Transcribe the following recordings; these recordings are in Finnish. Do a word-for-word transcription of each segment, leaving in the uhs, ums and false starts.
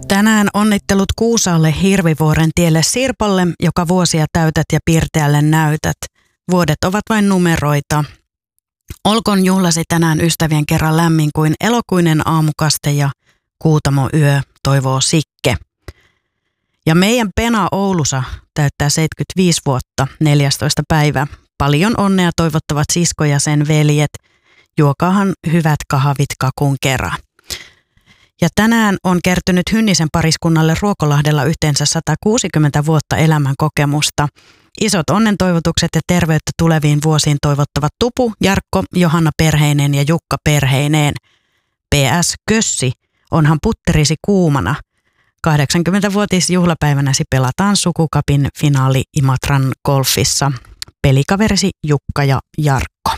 Tänään onnittelut Kuusaalle Hirvivuoren tielle Sirpalle, joka vuosia täytät ja piirteälle näytät. Vuodet ovat vain numeroita. Olkoon juhlasi tänään ystävien kerran lämmin kuin elokuinen aamukaste ja Kuutamo yö, toivoo Sikke. Ja meidän Pena Oulussa täyttää seitsemänkymmentäviisi vuotta, neljästoista päivä. Paljon onnea toivottavat sisko ja sen veljet. Juokaahan hyvät kahvit kakun kerran. Ja tänään on kertynyt Hynnisen pariskunnalle Ruokolahdella yhteensä sata kuusikymmentä vuotta elämän kokemusta. Isot onnen toivotukset ja terveyttä tuleviin vuosiin toivottavat Tupu, Jarkko, Johanna perheineen ja Jukka perheineen. P S. Kössi, onhan putterisi kuumana. kahdeksankymmentävuotisjuhlapäivänäsi pelataan Sukukapin finaali Imatran golfissa. Pelikaverisi Jukka ja Jarkko.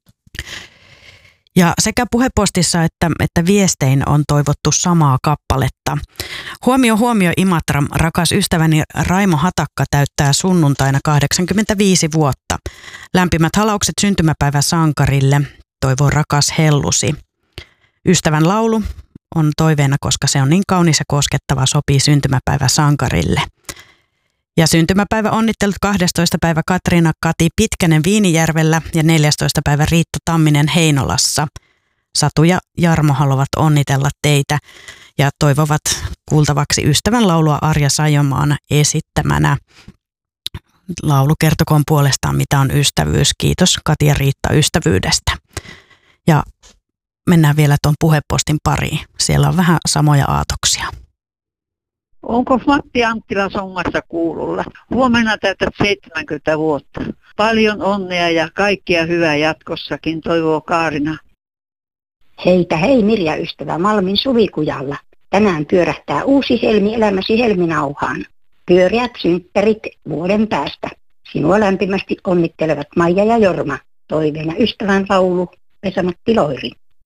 Ja sekä puhepostissa että, että viestein on toivottu samaa kappaletta. Huomio, huomio Imatra, rakas ystäväni Raimo Hatakka täyttää sunnuntaina kahdeksankymmentäviisi vuotta. Lämpimät halaukset syntymäpäivä sankarille, toivoo rakas Hellusi. Ystävän laulu on toiveena, koska se on niin kaunis ja koskettava, sopii syntymäpäivä sankarille. Ja syntymäpäivä onnittelut kahdestoista päivä Katriina Kati Pitkänen Viinijärvellä ja neljästoista päivä Riitta Tamminen Heinolassa. Satu ja Jarmo haluavat onnitella teitä ja toivovat kuultavaksi ystävän laulua Arja Sajomaan esittämänä. Laulu kertokoon puolestaan, mitä on ystävyys. Kiitos Kati ja Riitta ystävyydestä. Ja mennään vielä tuon puhepostin pariin. Siellä on vähän samoja aatoksia. Onko Matti Anttila songassa kuulolla? Huomenna täytät seitsemänkymmentä vuotta. Paljon onnea ja kaikkia hyvää jatkossakin, toivoo Kaarina. Heitä hei Mirja ystävä Malmin Suvikujalla. Tänään pyörähtää uusi helmi elämäsi helminauhaan. Pyöreät synttärit vuoden päästä. Sinua lämpimästi onnittelevat Maija ja Jorma. Toiveena ystävän laulu Vesa-Matti Loiri.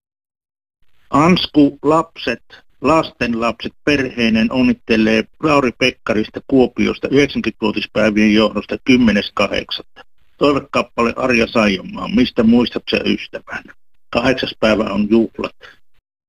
Ansku lapset. Lastenlapset perheinen onnittelee Lauri Pekkarista Kuopiosta yhdeksänkymmenvuotispäivien johdosta kymmenes kahdeksatta Toivekappale Arja Saijonmaa, mistä muistat sä ystävän? Kahdeksas päivä on juhlat.